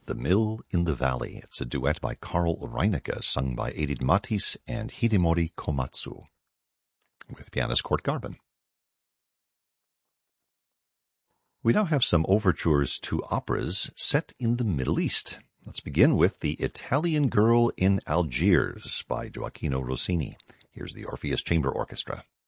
The Mill in the Valley. It's a duet by Karl Reinecke, sung by Edith Mathis and Hidemori Komatsu, with pianist Kurt Garben. We now have some overtures to operas set in the Middle East. Let's begin with The Italian Girl in Algiers by Gioacchino Rossini. Here's the Orpheus Chamber Orchestra.